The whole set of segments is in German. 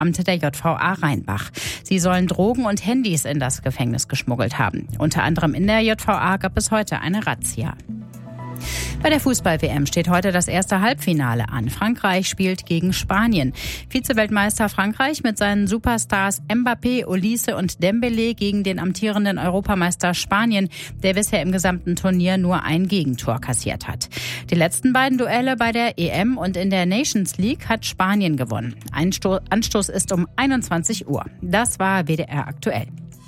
Beamte der JVA Rheinbach. Sie sollen Drogen und Handys in das Gefängnis geschmuggelt haben. Unter anderem in der JVA gab es heute eine Razzia. Bei der Fußball-WM steht heute das erste Halbfinale an. Frankreich spielt gegen Spanien. Vize-Weltmeister Frankreich mit seinen Superstars Mbappé, Olise und Dembélé gegen den amtierenden Europameister Spanien, der bisher im gesamten Turnier nur ein Gegentor kassiert hat. Die letzten beiden Duelle bei der EM und in der Nations League hat Spanien gewonnen. Anstoß ist um 21 Uhr. Das war WDR aktuell.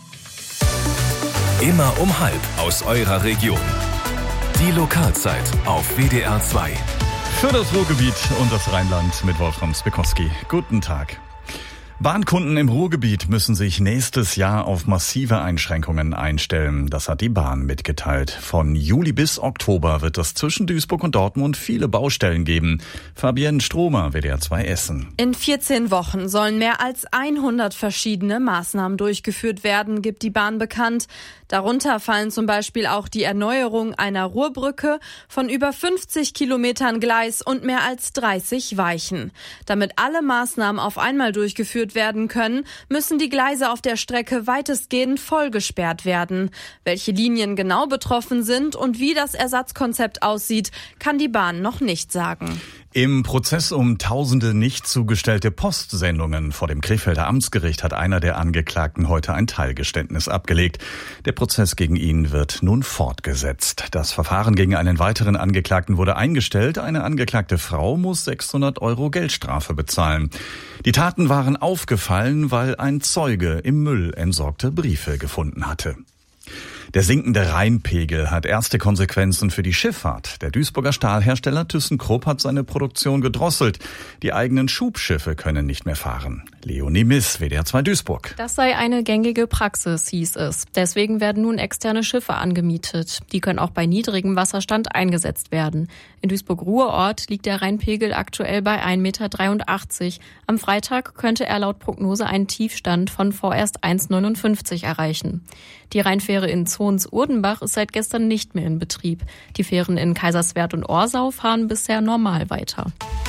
Immer um 12:30 aus eurer Region. Die Lokalzeit auf WDR 2. Für das Ruhrgebiet und das Rheinland mit Wolfram Spikowski. Guten Tag. Bahnkunden im Ruhrgebiet müssen sich nächstes Jahr auf massive Einschränkungen einstellen. Das hat die Bahn mitgeteilt. Von Juli bis Oktober wird es zwischen Duisburg und Dortmund viele Baustellen geben. Fabienne Stromer, WDR 2 Essen. In 14 Wochen sollen mehr als 100 verschiedene Maßnahmen durchgeführt werden, gibt die Bahn bekannt. Darunter fallen zum Beispiel auch die Erneuerung einer Ruhrbrücke von über 50 Kilometern Gleis und mehr als 30 Weichen. Damit alle Maßnahmen auf einmal durchgeführt werden können, müssen die Gleise auf der Strecke weitestgehend vollgesperrt werden. Welche Linien genau betroffen sind und wie das Ersatzkonzept aussieht, kann die Bahn noch nicht sagen. Im Prozess um tausende nicht zugestellte Postsendungen vor dem Krefelder Amtsgericht hat einer der Angeklagten heute ein Teilgeständnis abgelegt. Der Prozess gegen ihn wird nun fortgesetzt. Das Verfahren gegen einen weiteren Angeklagten wurde eingestellt. Eine angeklagte Frau muss 600 € Geldstrafe bezahlen. Die Taten waren aufgefallen, weil ein Zeuge im Müll entsorgte Briefe gefunden hatte. Der sinkende Rheinpegel hat erste Konsequenzen für die Schifffahrt. Der Duisburger Stahlhersteller ThyssenKrupp hat seine Produktion gedrosselt. Die eigenen Schubschiffe können nicht mehr fahren. Leonie Miss, WDR 2 Duisburg. Das sei eine gängige Praxis, hieß es. Deswegen werden nun externe Schiffe angemietet. Die können auch bei niedrigem Wasserstand eingesetzt werden. In Duisburg-Ruhrort liegt der Rheinpegel aktuell bei 1,83 Meter. Am Freitag könnte er laut Prognose einen Tiefstand von vorerst 1,59 erreichen. Die Rheinfähre in Zons-Urdenbach ist seit gestern nicht mehr in Betrieb. Die Fähren in Kaiserswerth und Orsau fahren bisher normal weiter.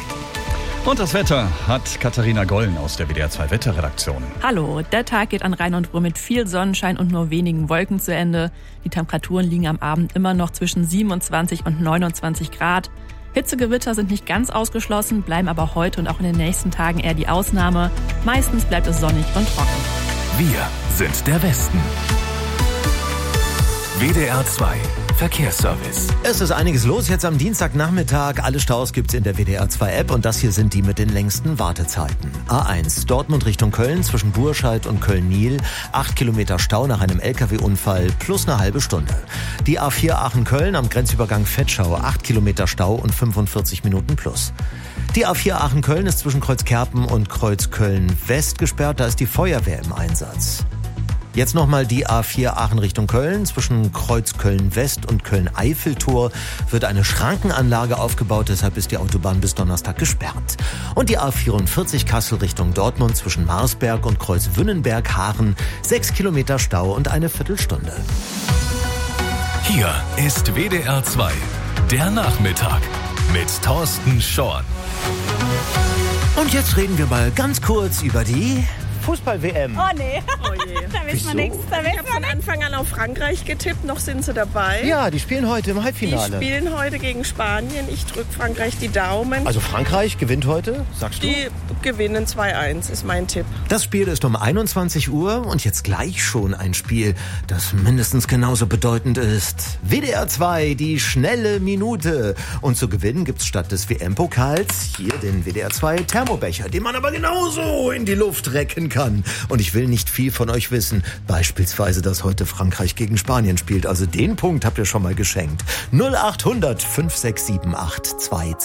Und das Wetter hat Katharina Gollen aus der WDR 2 Wetterredaktion. Hallo, der Tag geht an Rhein und Ruhr mit viel Sonnenschein und nur wenigen Wolken zu Ende. Die Temperaturen liegen am Abend immer noch zwischen 27 und 29 Grad. Hitzegewitter sind nicht ganz ausgeschlossen, bleiben aber heute und auch in den nächsten Tagen eher die Ausnahme. Meistens bleibt es sonnig und trocken. Wir sind der Westen. WDR 2 Verkehrsservice. Es ist einiges los jetzt am Dienstagnachmittag. Alle Staus gibt's in der WDR 2 App und das hier sind die mit den längsten Wartezeiten. A1 Dortmund Richtung Köln zwischen Burscheid und Köln-Niel. 8 Kilometer Stau nach einem LKW-Unfall plus eine halbe Stunde. Die A4 Aachen-Köln am Grenzübergang Vetschau. 8 Kilometer Stau und 45 Minuten plus. Die A4 Aachen-Köln ist zwischen Kreuz Kerpen und Kreuz Köln-West gesperrt. Da ist die Feuerwehr im Einsatz. Jetzt nochmal die A4 Aachen Richtung Köln. Zwischen Kreuz Köln-West und Köln-Eiffeltor wird eine Schrankenanlage aufgebaut. Deshalb ist die Autobahn bis Donnerstag gesperrt. Und die A44 Kassel Richtung Dortmund zwischen Marsberg und Kreuz Wünnenberg-Haaren. 6 Kilometer Stau und eine Viertelstunde. Hier ist WDR 2, der Nachmittag mit Thorsten Schorn. Und jetzt reden wir mal ganz kurz über die Fußball-WM. Oh nee, da wissen wir nichts. Ich habe von Anfang an auf Frankreich getippt, noch sind sie dabei. Ja, die spielen heute im Halbfinale. Die spielen heute gegen Spanien. Ich drücke Frankreich die Daumen. Also Frankreich gewinnt heute, sagst du? Die gewinnen 2-1, ist mein Tipp. Das Spiel ist um 21 Uhr und jetzt gleich schon ein Spiel, das mindestens genauso bedeutend ist. WDR 2, die schnelle Minute. Und zu gewinnen gibt's statt des WM-Pokals hier den WDR 2 Thermobecher, den man aber genauso in die Luft recken kann. Und ich will nicht viel von euch wissen. Beispielsweise, dass heute Frankreich gegen Spanien spielt. Also den Punkt habt ihr schon mal geschenkt. 0800 5678 22.